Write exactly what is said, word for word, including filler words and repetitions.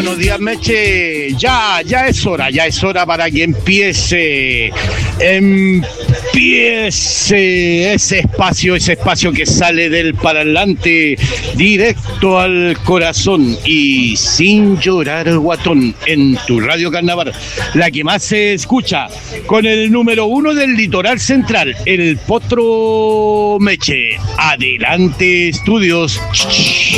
buenos días, Meche. Ya, ya es hora, ya es hora para que empiece, empiece ese espacio, ese espacio que sale del parlante directo al corazón y sin llorar, guatón, en tu Radio Carnaval, la que más se escucha, con el número uno del litoral central, el Potro Meche. Adelante, estudios.